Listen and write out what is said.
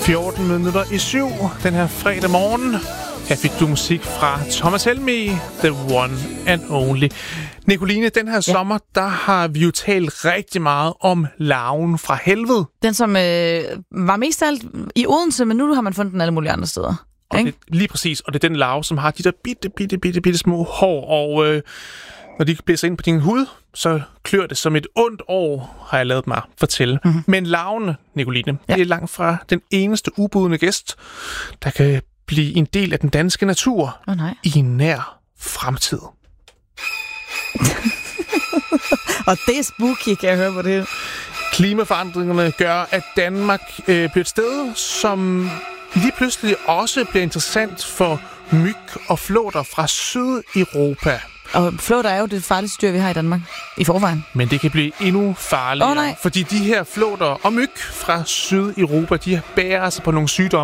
6:14 den her fredag morgen. Her fik du musik fra Thomas Helmig, The One and Only. Nicoline, den her sommer, der har vi jo talt rigtig meget om larven fra helvede. Den, som var mest af alt i Odense, men nu har man fundet den alle mulige andre steder. Og det, lige præcis, og det er den larve, som har de der bitte små hår, og når de blæser ind på din hud, så klør det som et ondt år, har jeg lavet mig fortælle. Mm-hmm. Men larvene, Nicoline, det er langt fra den eneste ubudne gæst, der kan blive en del af den danske natur i en nær fremtid. Og det er spooky, kan jeg høre på det. Klimaforandringerne gør, at Danmark bliver et sted, som lige pludselig også bliver interessant for myg og flåter fra Sydeuropa. Og flåter er jo det farligste dyr, vi har i Danmark i forvejen. Men det kan blive endnu farligere, fordi de her flåter og myg fra Sydeuropa, de bærer sig på nogle sygdomme,